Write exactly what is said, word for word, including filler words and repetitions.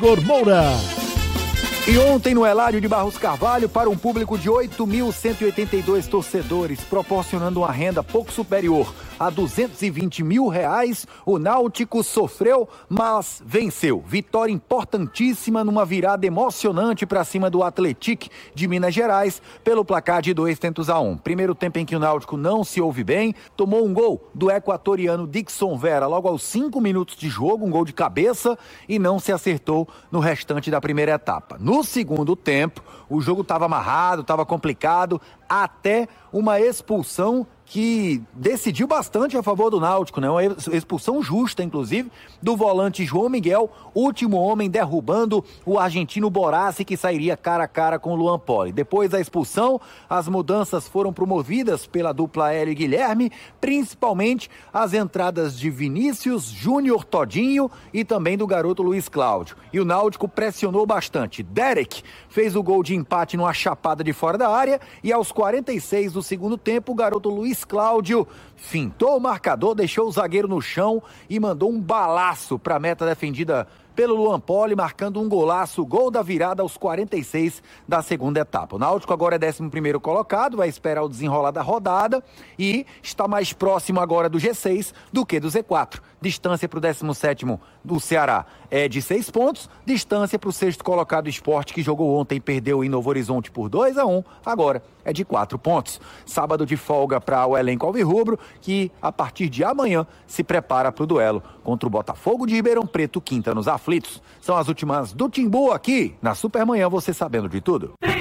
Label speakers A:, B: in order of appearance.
A: Igor Moura.
B: E ontem no Eládio de Barros Carvalho, para um público de oito mil cento e oitenta e dois torcedores, proporcionando uma renda pouco superior a duzentos e vinte mil reais, o Náutico sofreu, mas venceu. Vitória importantíssima numa virada emocionante para cima do Atlético de Minas Gerais, pelo placar de dois tentos a um. Primeiro tempo em que o Náutico não se ouve bem, tomou um gol do equatoriano Dixon Vera logo aos cinco minutos de jogo, um gol de cabeça, e não se acertou no restante da primeira etapa. No segundo tempo, o jogo estava amarrado, estava complicado, até uma expulsão que decidiu bastante a favor do Náutico, né? Uma expulsão justa, inclusive, do volante João Miguel, último homem derrubando o argentino Borassi, que sairia cara a cara com o Luan Poli. Depois da expulsão, as mudanças foram promovidas pela dupla Hélio e Guilherme, principalmente as entradas de Vinícius, Júnior Todinho e também do garoto Luiz Cláudio. E o Náutico pressionou bastante. Derek fez o gol de empate numa chapada de fora da área e aos quarenta e seis do segundo tempo, o garoto Luiz Cláudio fintou o marcador, deixou o zagueiro no chão e mandou um balaço para a meta defendida pelo Luan Poli, marcando um golaço, gol da virada aos quarenta e seis da segunda etapa. O Náutico agora é décimo primeiro colocado, vai esperar o desenrolar da rodada e está mais próximo agora do G seis do que do Z quatro. Distância para o décimo sétimo do Ceará é de seis pontos, distância para o sexto colocado Sport, que jogou ontem e perdeu em Novo Horizonte por dois a um, agora é de quatro pontos. Sábado de folga para o elenco alvirrubro, que a partir de amanhã se prepara para o duelo contra o Botafogo de Ribeirão Preto, quinta nos aflitos. São as últimas do Timbu aqui na Supermanhã, você sabendo de tudo.